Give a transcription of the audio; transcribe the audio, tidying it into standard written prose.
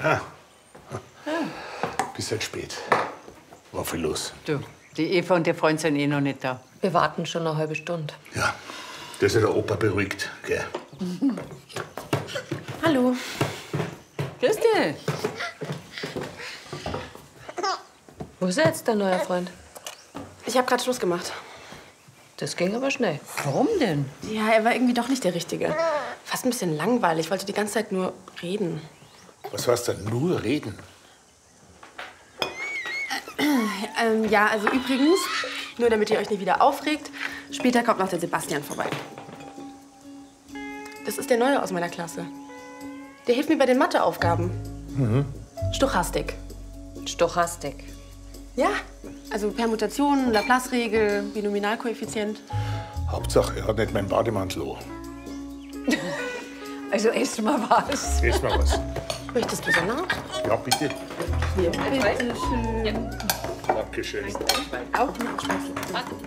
Bis halt spät. War viel los. Du, die Eva und der Freund sind eh noch nicht da. Wir warten schon eine halbe Stunde. Ja, das ist der Opa beruhigt, gell? Hallo. Grüß dich. Wo ist jetzt dein neuer Freund? Ich habe gerade Schluss gemacht. Das ging aber schnell. Warum denn? Ja, er war irgendwie doch nicht der Richtige. Fast ein bisschen langweilig. Ich wollte die ganze Zeit nur reden. Was heißt denn nur reden? Ja, also übrigens, nur damit ihr euch nicht wieder aufregt, später kommt noch der Sebastian vorbei. Das ist der Neue aus meiner Klasse. Der hilft mir bei den Matheaufgaben. Stochastik. Stochastik. Ja, also Permutation, Laplace-Regel, Binominalkoeffizient. Hauptsache, er hat nicht meinen Bademantel an. Also ess mal was. Ess mal was. Möchtest du Salat? Ja, bitte. Hier, bitte schön. Dankeschön. Auch Nachspeise.